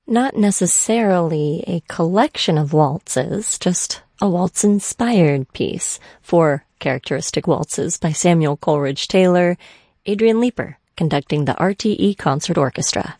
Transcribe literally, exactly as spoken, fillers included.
not necessarily a collection of waltzes, just a waltz-inspired piece. Four characteristic waltzes by Samuel Coleridge Taylor, Adrian Leeper conducting the R T E Concert Orchestra.